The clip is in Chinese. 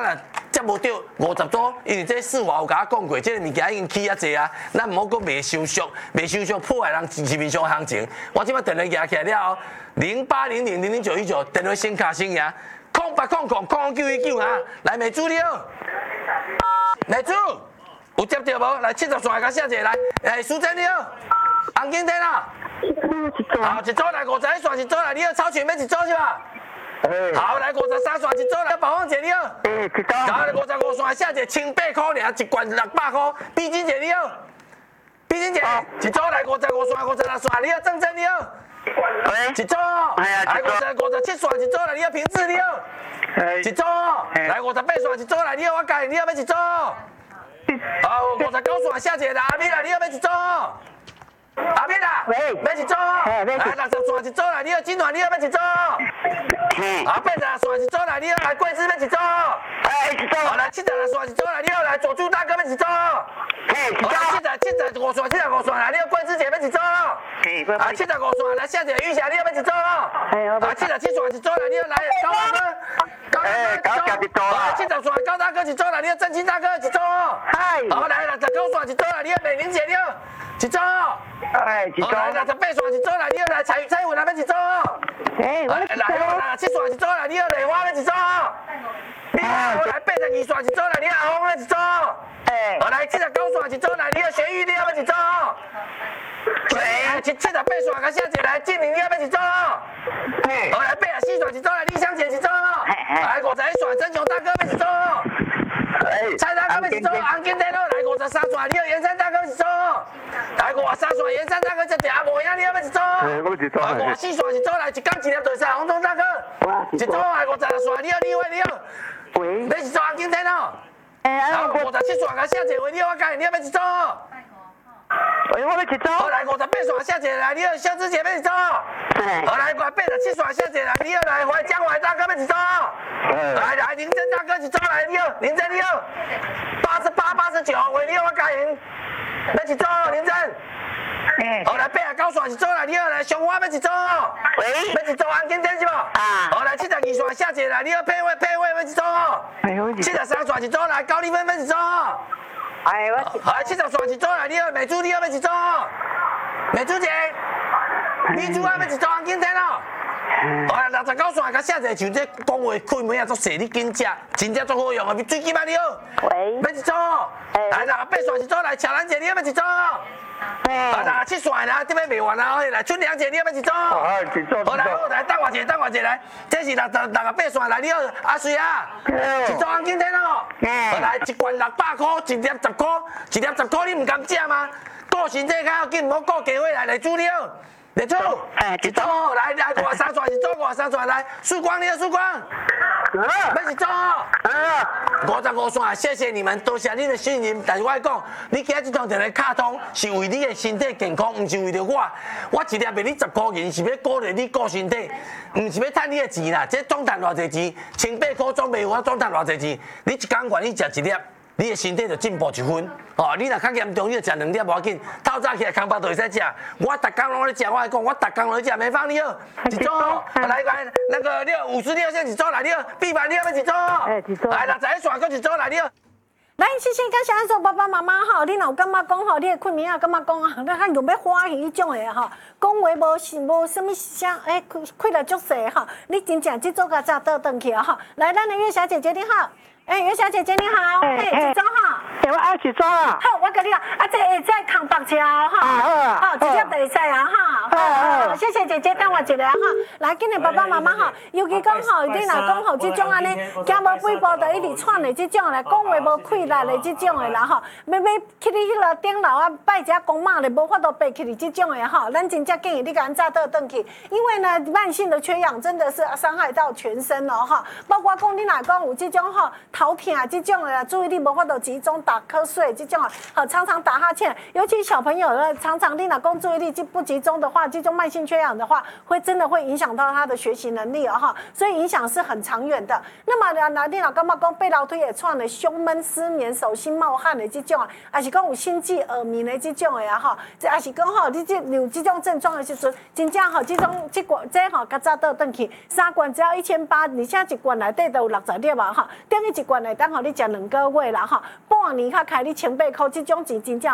若接无到50组，因为这四话有甲我讲过，这个物件已经起啊济啊，咱唔好讲未收缩，破坏人市面上行情。我即摆电话举起来了后，0800000919电话先卡先赢，08000919啊，来美主了，美主有接到无？来70线甲写者来，苏真了，红景天啊，好一组来51线一组来，你要超群要一组是吧？好，来53线一组来，保温者你好。好，来55线写者1800块尔，一罐600块。毕金姐你好，毕金姐一组来55线56线你好，郑真你好。一组，来57线一组来，你好平治你好。一组，来58线一组来，你好我家你好要一组。好59线写者来，阿美啦你好要一组。阿扁啊，要一组，来60线一组来，你好金团，你好要一组。啊，80线一组来，你好来桂枝要一组。一组。好来76线一组来，你好来左珠大哥要一组。好来75线来，你好桂枝姐要一组。啊75线来，下姐玉霞你好要一组。啊77线一组来，你好来高大哥一组。啊70线高大哥一组来，你好正清大哥一组。好来69线一组来，你好美玲姐你好一组。一组。来68线一组来，你好来彩云来要一组。来7线一组来，你好莲花要一组。来82线一组来，你好阿峰要一组。来79线一组来，你好玄玉你好要一组。78线甲写者来静玲你好要一组。来84线一组来，李香姐一组。来51线曾雄大哥要一组。蔡大哥要一组，红景天来53线，你好延山大哥要一组。来53线延山大哥接着阿无影你好要一组。 我一组。 54线一组来，一缸一粒大赛，洪忠大哥。一组来56线，你好李伟你好。喂。要一组红景天哦。57线甲写者话，你好我家你好要一组。 我要一组。 好来58线写者来，你好肖志杰要一组。好来87线写者来，你好来江淮大哥要一组。来林真大哥一组来，你好林真你好。88、89话，你好我家人要一组林真。好来89线一组来，你好来松花要一组。喂。要一组红景天是无？好来72线写者来，你好佩慧要一组。73线一组来，高丽芬要一组。好70线一组来，你好美珠你好要一组。美珠姐，美珠要一组红景天哦。好来69线甲写者像这讲话开门啊，足细，你紧食，真正足好用啊！水鸡嘛你好。喂。要一组。来68线一组来，乔兰姐你好要一组。67线啦，这边未完啊！来春良姐你好要一组。好来等我一下来，这是68线来，你好阿水啊，一组红景天哦。好来一罐600块，一粒10块，一粒10块你唔甘食吗？顾身体较要紧，唔好顾家伙来煮了。来煮，一组来53线一组53线来，曙光你好曙光。要一组。55线，谢谢你们，多谢你的信任。但是我讲，你今日这通电话卡通是为你的身体健康，唔是为着我。我一粒卖你10块钱，是要鼓励你顾身体，唔是要赚你的钱啦。这总赚偌济钱，1800块总卖我总赚偌济钱。你一天愿意食一粒，你的身体就进步1分。你若较严重，你就食2粒无要紧。透早起来空腹就会使食。我逐工拢咧食，我来讲，我逐工拢咧食。美芳你好，一组。来那个你好56线一组来，你好毕凡你好要一组。来61线搁一组来，你好。 来，谢谢感谢安做爸爸妈妈吼，你若有感觉讲吼，你的困眠啊，感觉讲啊，你较用要欢喜迄种的吼，讲话无什么声，气力足细吼，你真正即组甲早倒转去啊吼。来，咱的月小姐姐你好。袁小姐姐你好，一组哈， 我爱一组啊。 好，我跟你讲，这会使空白车哈，好，直接就会使啊哈。好，谢谢姐姐，等我一下哈。来，今日爸爸妈妈哈，尤其讲吼，你若讲吼，这种安尼，行无几步就一直喘的这种来，讲话无气力的这种的啦吼，要去你迄个顶楼啊拜一下公妈的，无法度爬起你这种的哈，咱真正建议你赶早倒转去，因为呢，慢性的缺氧真的是伤害到全身了哈，包括讲你若讲有这种吼。头痛这种的注意力无法度集中，打打瞌睡这种常常打哈欠，尤其小朋友常常你若讲注意力不集中的话，这种慢性缺氧的话，真的会影响到他的学习能力所以影响是很长远的。那么你若感觉讲背楼梯会喘的、胸闷、失眠、手心冒汗的这种还是讲有心悸、耳鸣的这种的还是讲你有这种症状的时阵，真正这罐较早倒转去，3罐只要1800，而且一罐内底都有60粒等于一罐内当你食2个月啦半年较开你1800块，这种钱真正